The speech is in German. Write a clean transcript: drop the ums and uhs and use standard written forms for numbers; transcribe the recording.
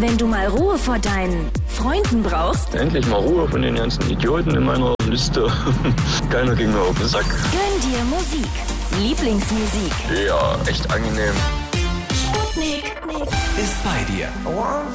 Wenn du mal Ruhe vor deinen Freunden brauchst, Endlich mal Ruhe von den ganzen Idioten in meiner Liste. Keiner ging mir auf den Sack. gönn dir Musik. Lieblingsmusik. Ja, echt angenehm. Sputnik ist bei dir.